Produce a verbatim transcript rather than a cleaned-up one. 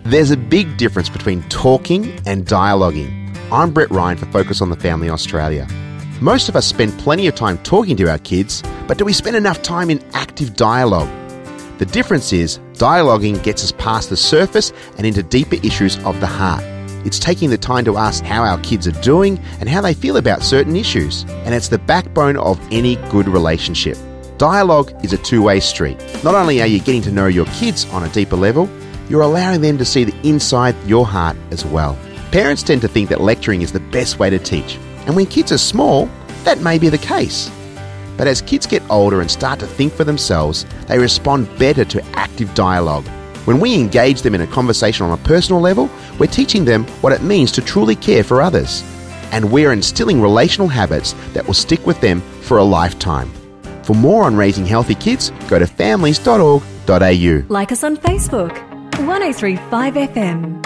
There's a big difference between talking and dialoguing. I'm Brett Ryan for Focus on the Family Australia. Most of us spend plenty of time talking to our kids, but do we spend enough time in active dialogue? The difference is, dialoguing gets us past the surface and into deeper issues of the heart. It's taking the time to ask how our kids are doing and how they feel about certain issues, and it's the backbone of any good relationship. Dialogue is a two-way street. Not only are you getting to know your kids on a deeper level, you're allowing them to see the inside your heart as well. Parents tend to think that lecturing is the best way to teach, and when kids are small, that may be the case. But as kids get older and start to think for themselves, they respond better to active dialogue. When we engage them in a conversation on a personal level, we're teaching them what it means to truly care for others. And we're instilling relational habits that will stick with them for a lifetime. For more on raising healthy kids, go to families dot org dot a u. Like us on Facebook, one oh three five F M.